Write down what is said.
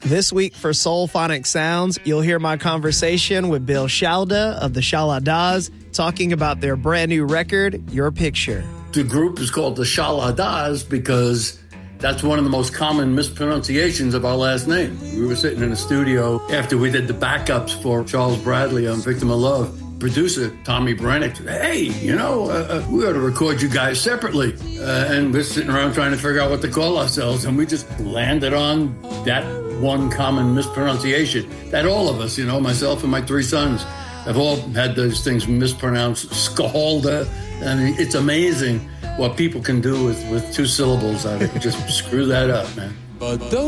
This week for Soulphonic Sounds, you'll hear my conversation with Bill Shalda of the Shaladas talking about their brand new record, Your Picture. The group is called the Shaladas because that's one of the most common mispronunciations of our last name. We were sitting in a studio after we did the backups for Charles Bradley on Victim of Love. Producer Tommy Brannick said, hey, we ought to record you guys separately. And we're sitting around trying to figure out what to call ourselves. And we just landed on that one common mispronunciation that all of us, myself and my three sons, have all had those things mispronounced. Scalda. I mean, it's amazing what people can do with two syllables. I just screw that up, man. But